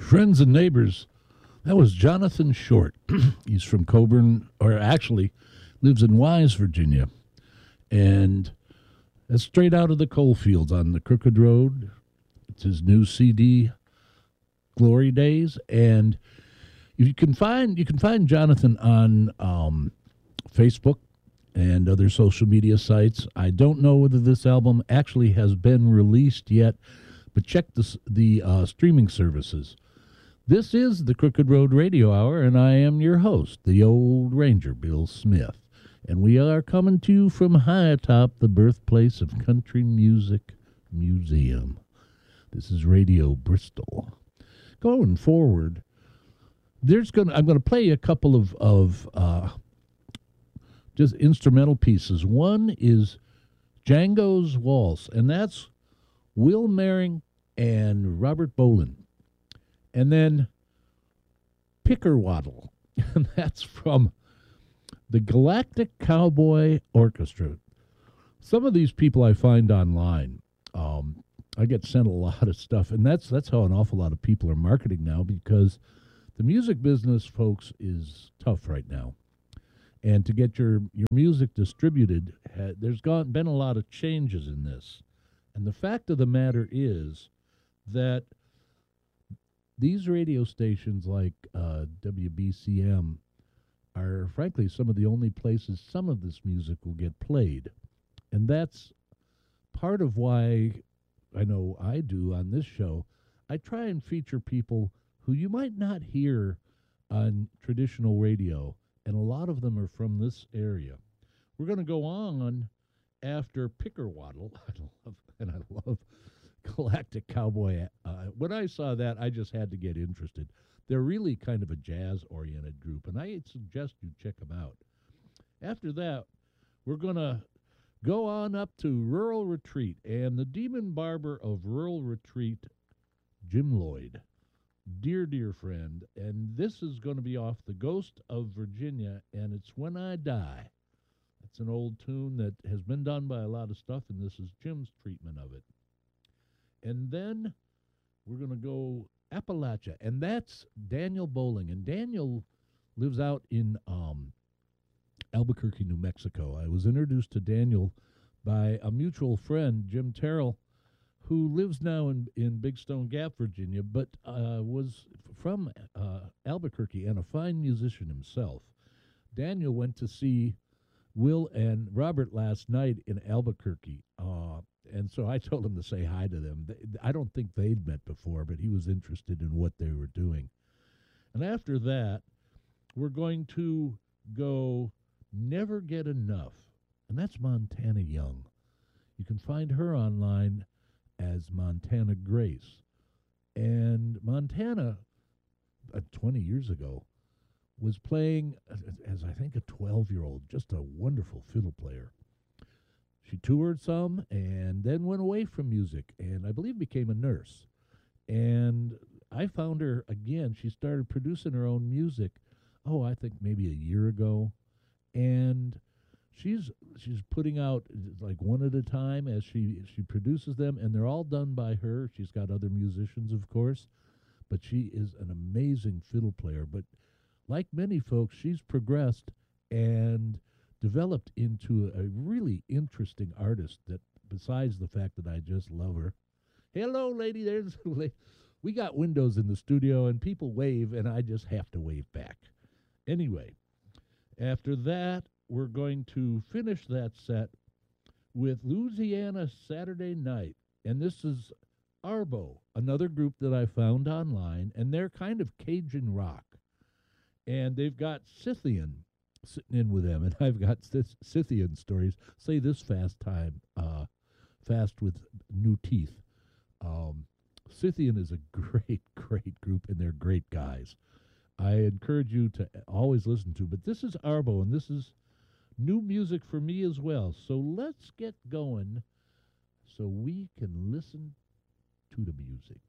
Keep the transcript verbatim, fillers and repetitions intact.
Friends and neighbors, that was Jonathan Short. He's from Coburn, or actually lives in Wise, Virginia. And that's straight out of the coal fields on the Crooked Road. It's his new C D, Glory Days. And you can find you can find Jonathan on um, Facebook and other social media sites. I don't know whether this album actually has been released yet, but check the, the uh, streaming services. This is the Crooked Road Radio Hour, and I am your host, the Old Ranger, Bill Smith. And we are coming to you from high atop the birthplace of Country Music Museum. This is Radio Bristol. Going forward, there's gonna I'm gonna play a couple of of uh, just instrumental pieces. One is Django's Waltz, and that's Will Merring and Robert Bolin. And then Pickerwaddle, and that's from the Galactic Cowboy Orchestra. Some of these people I find online, um, I get sent a lot of stuff, and that's that's how an awful lot of people are marketing now, because the music business, folks, is tough right now. And to get your, your music distributed, ha, there's gone, been a lot of changes in this. And the fact of the matter is that these radio stations like uh, W B C M are, frankly, some of the only places some of this music will get played. And that's part of why I know I do on this show. I try and feature people who you might not hear on traditional radio, and a lot of them are from this area. We're going to go on after Pickerwaddle. I love, and I love Galactic Cowboy. Uh, when I saw that, I just had to get interested. They're really kind of a jazz-oriented group, and I suggest you check them out. After that, we're going to go on up to Rural Retreat, and the Demon Barber of Rural Retreat, Jim Lloyd. Dear, dear friend, and this is going to be off The Ghost of Virginia, and it's When I Die. It's an old tune that has been done by a lot of stuff, and this is Jim's treatment of it. And then we're going to go Appalachia, and that's Daniel Bowling. And Daniel lives out in um, Albuquerque, New Mexico. I was introduced to Daniel by a mutual friend, Jim Terrell, who lives now in, in Big Stone Gap, Virginia, but uh, was from uh, Albuquerque and a fine musician himself. Daniel went to see Will and Robert last night in Albuquerque, uh, and so I told him to say hi to them. I don't think they'd met before, but he was interested in what they were doing. And after that, we're going to go Never Get Enough, and that's Montana Young. You can find her online as Montana Grace. And Montana, uh, twenty years ago, was playing as, I think, a twelve-year-old, just a wonderful fiddle player. She toured some and then went away from music and I believe became a nurse. And I found her again. She started producing her own music, oh, I think maybe a year ago. And she's she's putting out like one at a time as she, she produces them, and they're all done by her. She's got other musicians, of course, but she is an amazing fiddle player. But like many folks, she's progressed and developed into a really interesting artist that, besides the fact that I just love her. Hello, lady. There's we got windows in the studio, and people wave, and I just have to wave back. Anyway, after that, we're going to finish that set with Louisiana Saturday Night, and this is Arbo, another group that I found online, and they're kind of Cajun rock. And they've got Scythian sitting in with them, and I've got Scythian stories. Say this fast time, uh, fast with new teeth. Um, Scythian is a great, great group, and they're great guys. I encourage you to always listen to, but this is Arbo, and this is new music for me as well. So let's get going so we can listen to the music.